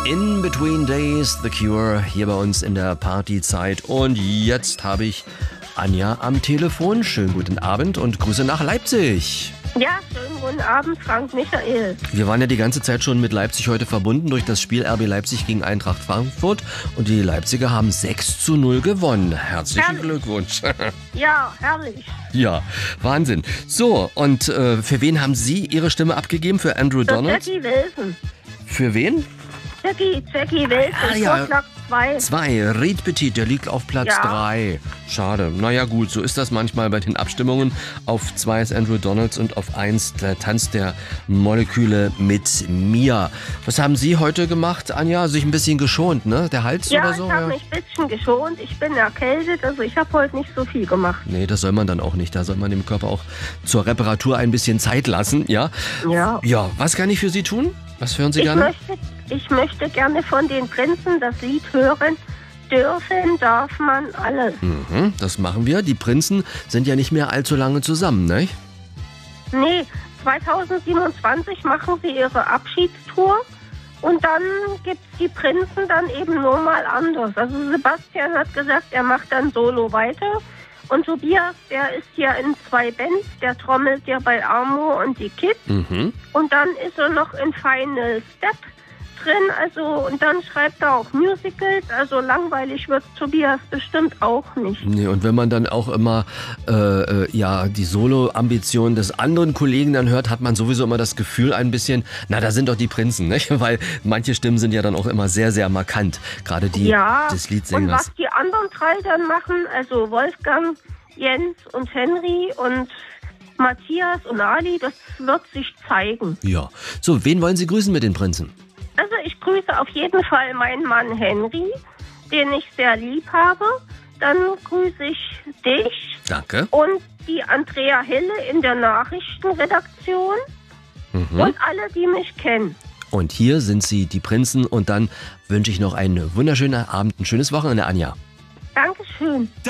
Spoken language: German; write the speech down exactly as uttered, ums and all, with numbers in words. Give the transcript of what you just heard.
In Between Days, The Cure, hier bei uns in der Partyzeit. Und jetzt habe ich Anja am Telefon. Schönen guten Abend und Grüße nach Leipzig. Ja, schönen guten Abend, Frank Michael. Wir waren ja die ganze Zeit schon mit Leipzig heute verbunden durch das Spiel R B Leipzig gegen Eintracht Frankfurt. Und die Leipziger haben sechs zu null gewonnen. Herzlichen Herrlich. Glückwunsch. Ja, herrlich. Ja, Wahnsinn. So, und äh, für wen haben Sie Ihre Stimme abgegeben? Für Andrew Für Donald? Jackie Wilson. Für wen? Jackie, Jackie Wilson, Ah, ja. Vorschlag zwei. Zwei. Ried Petit, der liegt auf Platz Ja. drei. Schade. Naja gut, so ist das manchmal bei den Abstimmungen. Auf zwei ist Andrew Donalds und auf eins der Tanz der Moleküle mit Mia. Was haben Sie heute gemacht, Anja? Sich ein bisschen geschont, ne? Der Hals Ja, oder so? ich habe mich ein bisschen geschont. Ich bin erkältet, also ich habe heute nicht so viel gemacht. Nee, das soll man dann auch nicht. Da soll man dem Körper auch zur Reparatur ein bisschen Zeit lassen, ja? Ja. Ja, was kann ich für Sie tun? Was hören Sie Ich gerne? möchte, ich möchte gerne von den Prinzen das Lied hören. Dürfen darf man alles. Mhm, das machen wir. Die Prinzen sind ja nicht mehr allzu lange zusammen, ne? Nee, zweitausendsiebenundzwanzig machen sie ihre Abschiedstour und dann gibt's die Prinzen dann eben nur mal anders. Also Sebastian hat gesagt, er macht dann solo weiter und Tobias, der ist ja in zwei Bands, der trommelt ja bei Amor und die Kids Mhm. und dann ist er noch in Final Step drin, also und dann schreibt er auch Musicals, also langweilig wird Tobias bestimmt auch nicht. Nee, und wenn man dann auch immer äh, äh, ja, die Solo-Ambitionen des anderen Kollegen dann hört, hat man sowieso immer das Gefühl ein bisschen, na, da sind doch die Prinzen, nicht? Weil manche Stimmen sind ja dann auch immer sehr, sehr markant, gerade die Ja, des und Leadsängers. was die anderen drei dann machen, also Wolfgang, Jens und Henry und Matthias und Ali, das wird sich zeigen. Ja, so, wen wollen Sie grüßen mit den Prinzen? Also ich grüße auf jeden Fall meinen Mann Henry, den ich sehr lieb habe. Dann grüße ich dich Danke. und die Andrea Hille in der Nachrichtenredaktion Mhm. und alle, die mich kennen. Und hier sind Sie, die Prinzen, und dann wünsche ich noch einen wunderschönen Abend, ein schönes Wochenende, Anja. Dankeschön.